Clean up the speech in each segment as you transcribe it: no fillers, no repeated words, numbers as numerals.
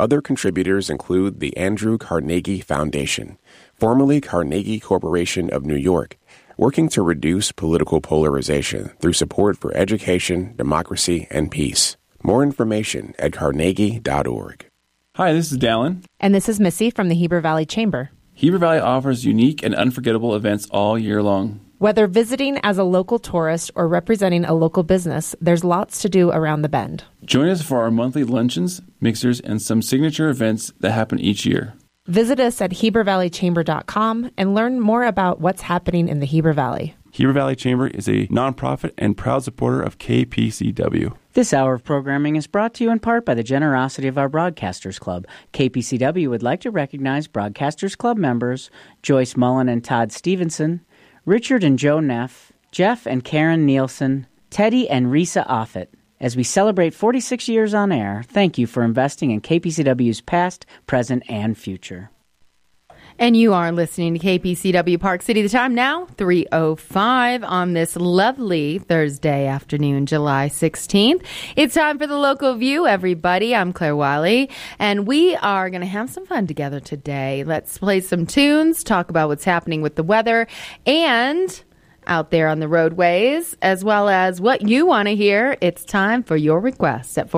Other contributors include the Andrew Carnegie Foundation, formerly Carnegie Corporation of New York, working to reduce political polarization through support for education, democracy, and peace. More information at carnegie.org. Hi, this is Dallin. And this is Missy from the Heber Valley Chamber. Heber Valley offers unique and unforgettable events all year long. Whether visiting as a local tourist or representing a local business, there's lots to do around the bend. Join us for our monthly luncheons, mixers, and some signature events that happen each year. Visit us at HeberValleyChamber.com and learn more about what's happening in the Heber Valley. Heber Valley Chamber is a nonprofit and proud supporter of KPCW. This hour of programming is brought to you in part by the generosity of our Broadcasters Club. KPCW would like to recognize Broadcasters Club members Joyce Mullen and Todd Stevenson, Richard and Joe Neff, Jeff and Karen Nielsen, Teddy and Risa Offit. As we celebrate 46 years on air, thank you for investing in KPCW's past, present, and future. And you are listening to KPCW Park City. The time now, 3:05 on this lovely Thursday afternoon, July 16th. It's time for the Local View, everybody. I'm Claire Wiley, and we are going to have some fun together today. Let's play some tunes, talk about what's happening with the weather, and out there on the roadways, as well as what you want to hear. It's time for your requests at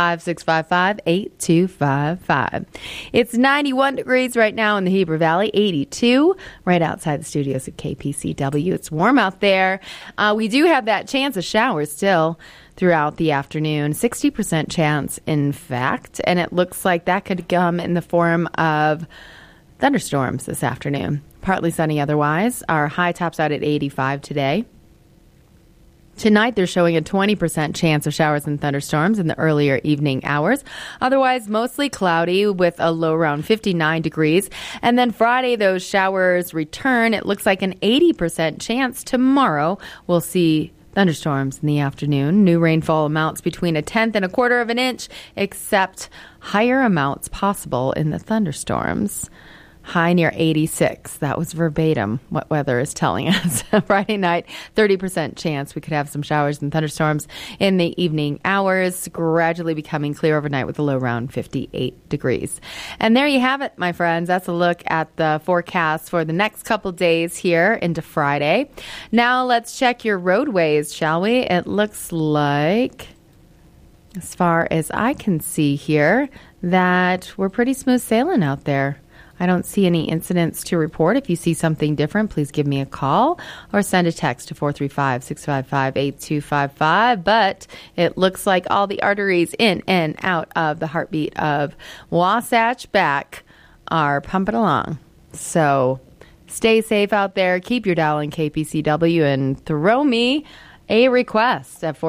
435-655-8255. It's 91 degrees right now in the Heber Valley, 82 right outside the studios at KPCW. It's warm out there. We do have that chance of showers still throughout the afternoon, 60% chance, in fact, and it looks like that could come in the form of thunderstorms this afternoon. Partly sunny otherwise. Our high tops out at 85 today. Tonight, they're showing a 20% chance of showers and thunderstorms in the earlier evening hours. Otherwise, mostly cloudy with a low around 59 degrees. And then Friday, those showers return. It looks like an 80% chance tomorrow we'll see thunderstorms in the afternoon. New rainfall amounts between 1/10 and 1/4 of an inch, except higher amounts possible in the thunderstorms. High near 86. That was verbatim what weather is telling us. Friday night, 30% chance we could have some showers and thunderstorms in the evening hours, gradually becoming clear overnight with a low around 58 degrees. And there you have it, my friends. That's a look at the forecast for the next couple days here into Friday. Now let's check your roadways, shall we? It looks like, as far as I can see here, that we're pretty smooth sailing out there. I don't see any incidents to report. If you see something different, please give me a call or send a text to 435-655-8255. But it looks like all the arteries in and out of the heartbeat of Wasatch back are pumping along. So stay safe out there. Keep your dial in KPCW and throw me a request at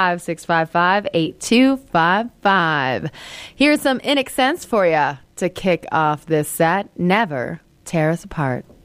435-655-8255. Here's some In Accents for you to kick off this set. Never Tear Us Apart.